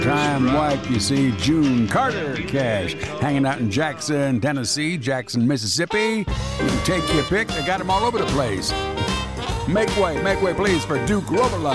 Time wipe, you see June Carter Cash hanging out in Jackson, Tennessee, Jackson, Mississippi. You can take your pick. They got them all over the place. Make way, please, for Duke Robillard.